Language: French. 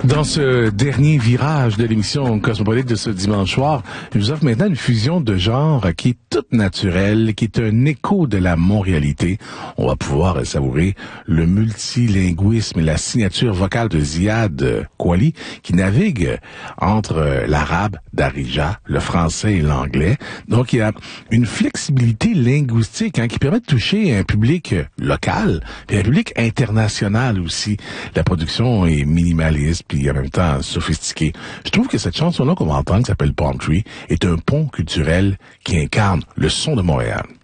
Dans ce dernier virage de l'émission Cosmopolite de ce dimanche soir, je vous offre maintenant une fusion de genres qui est toute naturelle, qui est un écho de la monréalité. On va pouvoir savourer le multilinguisme et la signature vocale de Ziad Kouali, qui navigue entre l'arabe d'Arija, le français et l'anglais. Donc, il y a une flexibilité linguistique qui permet de toucher un public local et un public international aussi. La production est minimaliste puis en même temps sophistiquée. Je trouve que cette chanson-là qu'on va entendre, qui s'appelle Palm Tree, est un pont culturel qui incarne le son de Montréal.